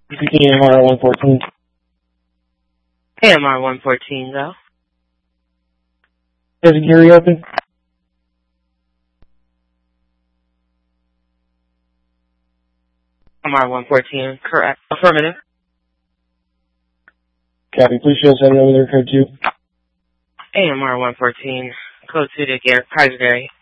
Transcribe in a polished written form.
AMR 114. AMR 114, go. Is the Geary open? AMR 114, correct. Affirmative. Copy. Please show us that over there, code 2. AMR 114, code 2 to Kaiser Gary.